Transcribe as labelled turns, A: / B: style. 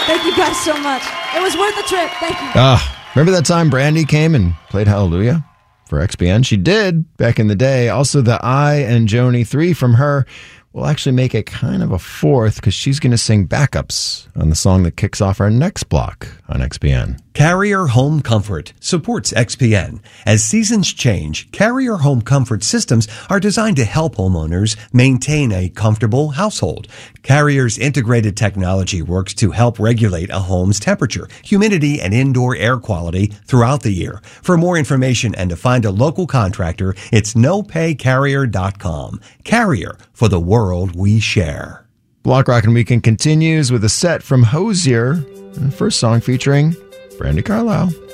A: Thank you guys so much. It was worth the trip. Thank you.
B: Remember that time Brandy came and played Hallelujah for XPN? She did back in the day. Also, the I and Joni 3 from her will actually make it kind of a fourth because she's going to sing backups on the song that kicks off our next block on XPN.
C: Carrier Home Comfort supports XPN. As seasons change, Carrier Home Comfort systems are designed to help homeowners maintain a comfortable household. Carrier's integrated technology works to help regulate a home's temperature, humidity, and indoor air quality throughout the year. For more information and to find a local contractor, it's nopaycarrier.com. Carrier, for the world we share.
B: Block Rockin' Weekend continues with a set from Hozier, the first song featuring Brandi Carlile.